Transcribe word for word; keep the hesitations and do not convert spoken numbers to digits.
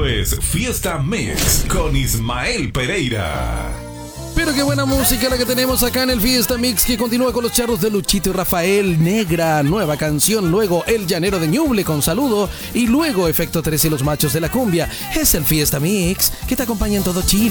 Esto es Fiesta Mix con Ismael Pereira. Pero qué buena música la que tenemos acá en el Fiesta Mix, que continúa con los charros de Luchito y Rafael. Negra, nueva canción, luego El Llanero de Ñuble con Saludo y luego Efecto tres y los Machos de la Cumbia. Es el Fiesta Mix que te acompaña en todo Chile.